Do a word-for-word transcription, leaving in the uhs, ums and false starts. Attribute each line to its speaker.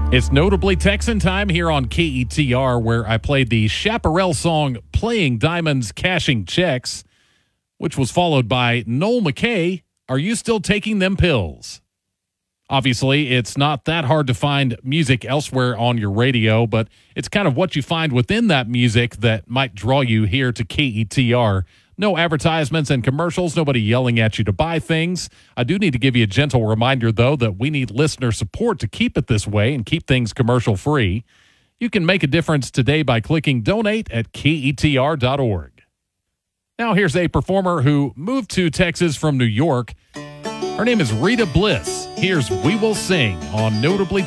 Speaker 1: It's Notably Texan time here on K E T R, where I played the Chaparral song Playing Diamonds, Cashing Checks, which was followed by Noel McKay, Are You Still Taking Them Pills? Obviously, it's not that hard to find music elsewhere on your radio, but it's kind of what you find within that music that might draw you here to K E T R. No advertisements and commercials, nobody yelling at you to buy things. I do need to give you a gentle reminder, though, that we need listener support to keep it this way and keep things commercial-free. You can make a difference today by clicking donate at K E T R dot org. Now here's a performer who moved to Texas from New York. Her name is Rita Bliss. Here's We Will Sing on Notably